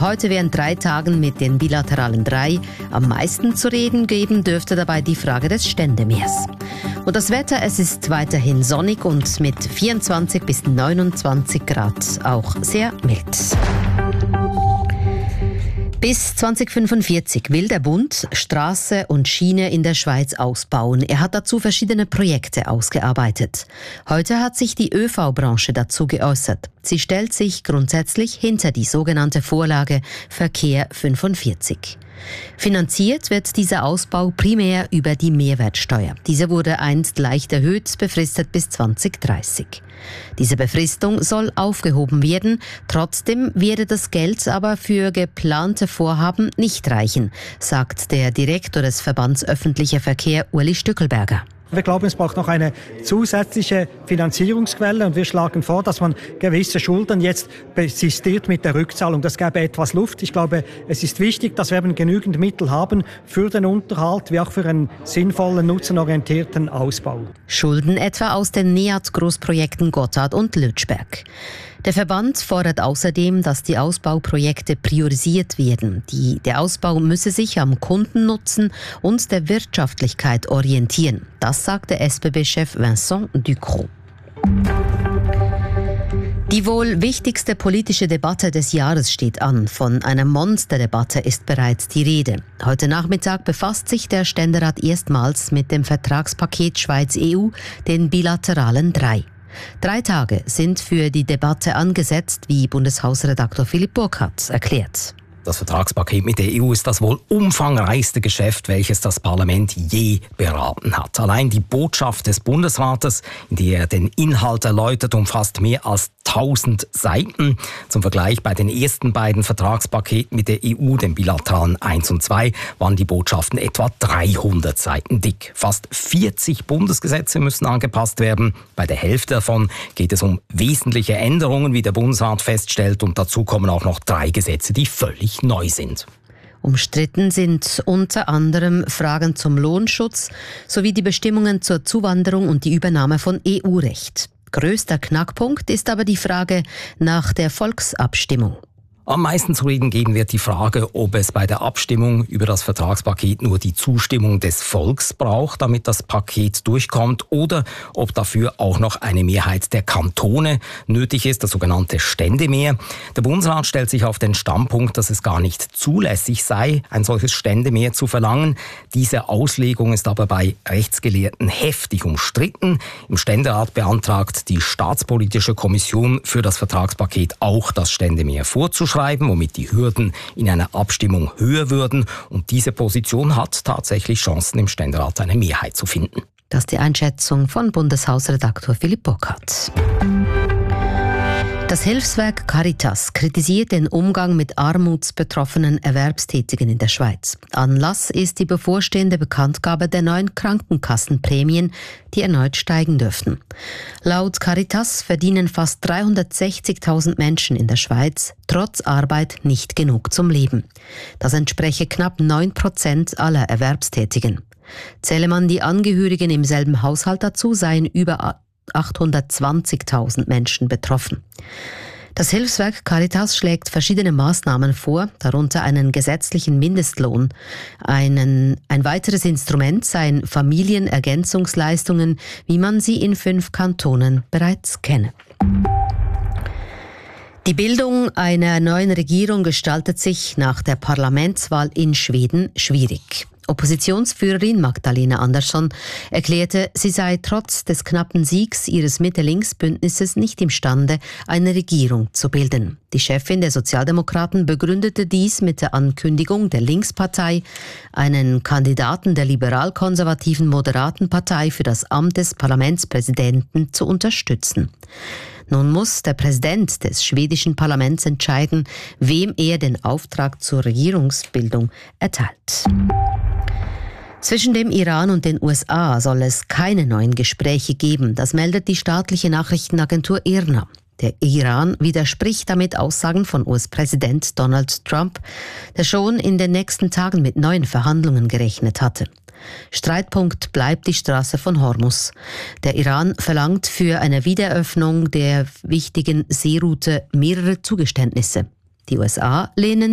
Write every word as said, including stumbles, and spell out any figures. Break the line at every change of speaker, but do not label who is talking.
heute während drei Tagen mit den bilateralen drei. Am meisten zu reden geben dürfte dabei die Frage des Ständemeers. Und das Wetter, es ist weiterhin sonnig und mit vierundzwanzig bis neunundzwanzig Grad auch sehr mild. Bis zwanzig fünfundvierzig will der Bund Straße und Schiene in der Schweiz ausbauen. Er hat dazu verschiedene Projekte ausgearbeitet. Heute hat sich die Ö V-Branche dazu geäußert. Sie stellt sich grundsätzlich hinter die sogenannte Vorlage Verkehr fünfundvierzig. Finanziert wird dieser Ausbau primär über die Mehrwertsteuer. Diese wurde einst leicht erhöht, befristet bis zwanzig dreißig. Diese Befristung soll aufgehoben werden. Trotzdem werde das Geld aber für geplante Vorhaben nicht reichen, sagt der Direktor des Verbands Öffentlicher Verkehr, Uli Stückelberger.
Wir glauben, es braucht noch eine zusätzliche Finanzierungsquelle und wir schlagen vor, dass man gewisse Schulden jetzt persistiert mit der Rückzahlung. Das gäbe etwas Luft. Ich glaube, es ist wichtig, dass wir eben genügend Mittel haben für den Unterhalt, wie auch für einen sinnvollen, nutzenorientierten Ausbau.
Schulden etwa aus den NEAT-Großprojekten Gotthard und Lütschberg. Der Verband fordert außerdem, dass die Ausbauprojekte priorisiert werden. Die, der Ausbau müsse sich am Kundennutzen und der Wirtschaftlichkeit orientieren. Das sagte S B B-Chef Vincent Ducrot. Die wohl wichtigste politische Debatte des Jahres steht an. Von einer Monsterdebatte ist bereits die Rede. Heute Nachmittag befasst sich der Ständerat erstmals mit dem Vertragspaket Schweiz-E U, den bilateralen drei. Drei Tage sind für die Debatte angesetzt, wie Bundeshausredaktor Philipp Burkhardt erklärt.
Das Vertragspaket mit der E U ist das wohl umfangreichste Geschäft, welches das Parlament je beraten hat. Allein die Botschaft des Bundesrates, in der er den Inhalt erläutert, umfasst mehr als tausend Seiten. Zum Vergleich, bei den ersten beiden Vertragspaketen mit der E U, den bilateralen eins und zwei, waren die Botschaften etwa dreihundert Seiten dick. Fast vierzig Bundesgesetze müssen angepasst werden. Bei der Hälfte davon geht es um wesentliche Änderungen, wie der Bundesrat feststellt. Und dazu kommen auch noch drei Gesetze, die völlig neu sind.
Umstritten sind unter anderem Fragen zum Lohnschutz sowie die Bestimmungen zur Zuwanderung und die Übernahme von E U-Recht. Größter Knackpunkt ist aber die Frage nach der Volksabstimmung.
Am meisten zu reden geben wird die Frage, ob es bei der Abstimmung über das Vertragspaket nur die Zustimmung des Volks braucht, damit das Paket durchkommt, oder ob dafür auch noch eine Mehrheit der Kantone nötig ist, das sogenannte Ständemehr. Der Bundesrat stellt sich auf den Standpunkt, dass es gar nicht zulässig sei, ein solches Ständemehr zu verlangen. Diese Auslegung ist aber bei Rechtsgelehrten heftig umstritten. Im Ständerat beantragt die Staatspolitische Kommission für das Vertragspaket auch, das Ständemehr vorzuschreiben, womit die Hürden in einer Abstimmung höher würden. Und diese Position hat tatsächlich Chancen, im Ständerat eine Mehrheit zu finden.
Das ist die Einschätzung von Bundeshausredaktor Philipp Burkhardt. Das Hilfswerk Caritas kritisiert den Umgang mit armutsbetroffenen Erwerbstätigen in der Schweiz. Anlass ist die bevorstehende Bekanntgabe der neuen Krankenkassenprämien, die erneut steigen dürften. Laut Caritas verdienen fast dreihundertsechzigtausend Menschen in der Schweiz trotz Arbeit nicht genug zum Leben. Das entspreche knapp neun Prozent aller Erwerbstätigen. Zähle man die Angehörigen im selben Haushalt dazu, seien über achthundertzwanzigtausend Menschen betroffen. Das Hilfswerk Caritas schlägt verschiedene Maßnahmen vor, darunter einen gesetzlichen Mindestlohn. Einen, ein weiteres Instrument seien Familienergänzungsleistungen, wie man sie in fünf Kantonen bereits kenne. Die Bildung einer neuen Regierung gestaltet sich nach der Parlamentswahl in Schweden schwierig. Oppositionsführerin Magdalena Andersson erklärte, sie sei trotz des knappen Siegs ihres Mitte-Links-Bündnisses nicht imstande, eine Regierung zu bilden. Die Chefin der Sozialdemokraten begründete dies mit der Ankündigung der Linkspartei, einen Kandidaten der liberal-konservativen Moderaten Partei für das Amt des Parlamentspräsidenten zu unterstützen. Nun muss der Präsident des schwedischen Parlaments entscheiden, wem er den Auftrag zur Regierungsbildung erteilt. Zwischen dem Iran und den U S A soll es keine neuen Gespräche geben. Das meldet die staatliche Nachrichtenagentur I R N A. Der Iran widerspricht damit Aussagen von U S-Präsident Donald Trump, der schon in den nächsten Tagen mit neuen Verhandlungen gerechnet hatte. Streitpunkt bleibt die Straße von Hormuz. Der Iran verlangt für eine Wiedereröffnung der wichtigen Seeroute mehrere Zugeständnisse. Die U S A lehnen